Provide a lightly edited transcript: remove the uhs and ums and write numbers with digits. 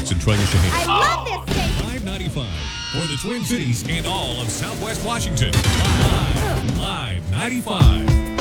Sports and Trey Shaheen. I love this station. 595 for the Twin Cities and all of Southwest Washington. Live 95.